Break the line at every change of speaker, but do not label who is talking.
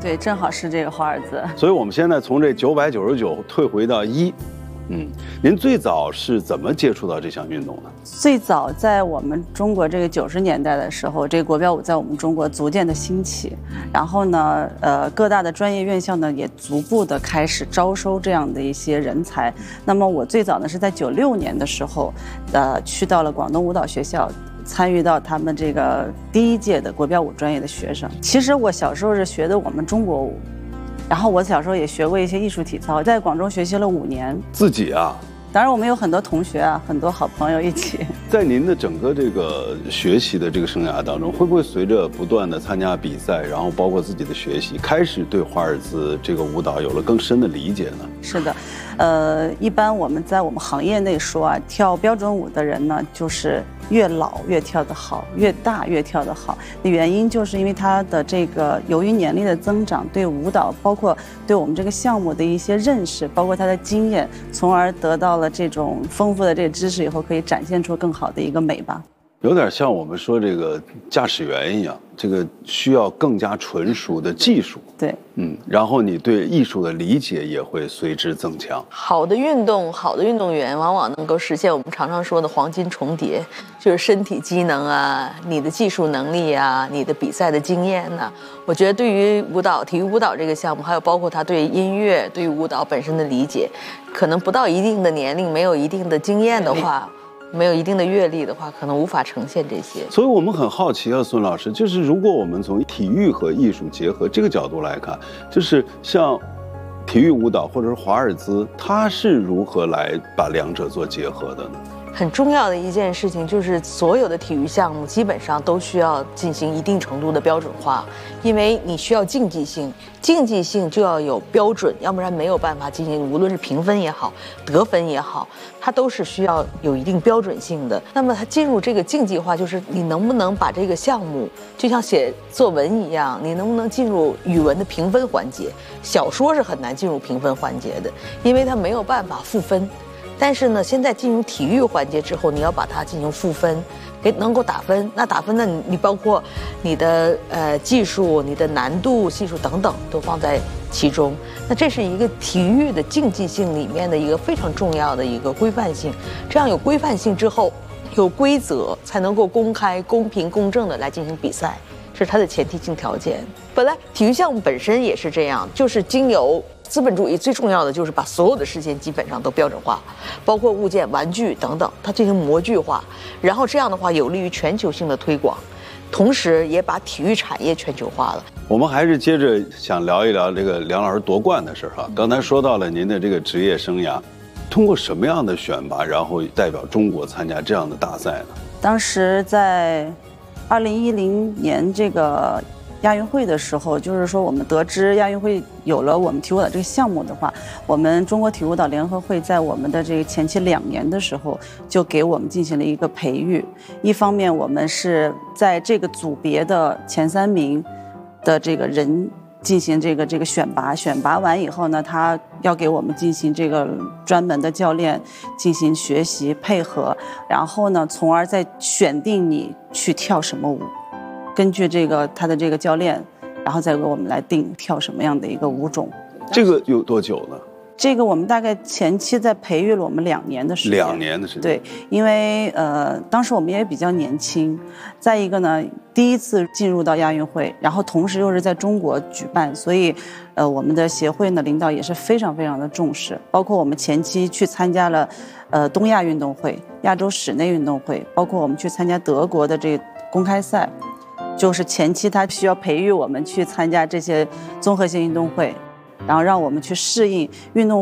对，正好是这个华尔兹。
所以我们现在从这999退回到1。您最早是怎么接触到这项运动的？
最早在我们中国这个90年代的时候，这个国标舞在我们中国逐渐的兴起，然后呢，各大的专业院校呢也逐步的开始招收这样的一些人才。那么我最早呢是在96年的时候，去到了广东舞蹈学校。参与到他们这个第1届的国标舞专业的学生。其实我小时候是学的我们中国舞，然后我小时候也学过一些艺术体操，在广州学习了5年。
自己啊？
当然我们有很多同学啊，很多好朋友一起。
在您的整个这个学习的这个生涯当中，会不会随着不断的参加比赛，然后包括自己的学习，开始对华尔兹这个舞蹈有了更深的理解呢？
是的，一般我们在我们行业内说啊，跳标准舞的人呢，就是越老越跳得好，越大越跳得好。原因就是因为他的这个由于年龄的增长，对舞蹈包括对我们这个项目的一些认识，包括他的经验，从而得到了这种丰富的这个知识以后，可以展现出更好的一个美吧。
有点像我们说这个驾驶员一样，这个需要更加纯熟的技术。
对，
然后你对艺术的理解也会随之增强。
好的运动，好的运动员往往能够实现我们常常说的黄金重叠，就是身体机能啊，你的技术能力啊，你的比赛的经验呐。我觉得对于舞蹈、体育舞蹈这个项目，还有包括他对音乐、对于舞蹈本身的理解，可能不到一定的年龄，没有一定的经验的话。没有一定的阅历的话，可能无法呈现这些。
所以我们很好奇啊，孙老师，就是如果我们从体育和艺术结合这个角度来看，就是像体育舞蹈或者是华尔兹，它是如何来把两者做结合的呢？
很重要的一件事情就是，所有的体育项目基本上都需要进行一定程度的标准化，因为你需要竞技性，竞技性就要有标准，要不然没有办法进行，无论是评分也好，得分也好，它都是需要有一定标准性的。那么它进入这个竞技化，就是你能不能把这个项目，就像写作文一样，你能不能进入语文的评分环节？小说是很难进入评分环节的，因为它没有办法赋分。但是呢，现在进入体育环节之后，你要把它进行赋分，能够打分。那打分呢，你包括你的技术、你的难度系数等等都放在其中。那这是一个体育的竞技性里面的一个非常重要的一个规范性。这样有规范性之后，有规则才能够公开、公平、公正的来进行比赛，这是它的前提性条件。本来体育项目本身也是这样，就是经由资本主义最重要的就是把所有的事情基本上都标准化，包括物件、玩具等等，它进行模具化，然后这样的话有利于全球性的推广，同时也把体育产业全球化了。
我们还是接着想聊一聊这个梁老师夺冠的事哈。刚才说到了您的这个职业生涯，通过什么样的选拔，然后代表中国参加这样的大赛呢？
当时在2010年这个亚运会的时候，就是说我们得知亚运会有了我们体育舞蹈这个项目的话，我们中国体育舞蹈联合会在我们的这个前期2年的时候，就给我们进行了一个培育。一方面，我们是在这个组别的前3名的这个人进行这个选拔，选拔完以后呢，他要给我们进行这个专门的教练进行学习配合，然后呢，从而再选定你去跳什么舞。根据这个他的这个教练，然后再给我们来定跳什么样的一个舞种。
这个有多久呢？
这个我们大概前期在培育了我们2年的时间。
2年的时间。
对，因为当时我们也比较年轻，再一个呢，第一次进入到亚运会，然后同时又是在中国举办，所以我们的协会呢领导也是非常非常的重视，包括我们前期去参加了东亚运动会、亚洲室内运动会，包括我们去参加德国的这个公开赛。就是前期他需要培育我们去参加这些综合性运动会，然后让我们去适应运动